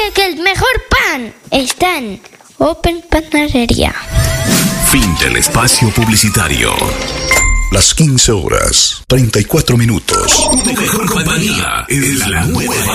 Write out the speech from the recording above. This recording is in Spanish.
que el mejor pan está en Open Panadería. Fin del espacio publicitario. Las 15 horas, 34 minutos. Tu mejor compañía es la nueva